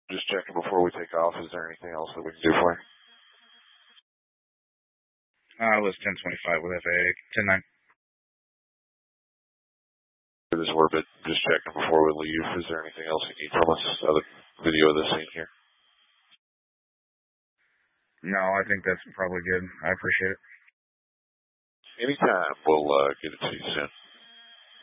Just checking before we take off. Is there anything else that we can do for you? It was 10:25 with FAA. 10:09. It is Orbit. Just checking before we leave. Is there anything else you need from us? Other video of the scene here? No, I think that's probably good. I appreciate it. Anytime. We'll get it to you soon.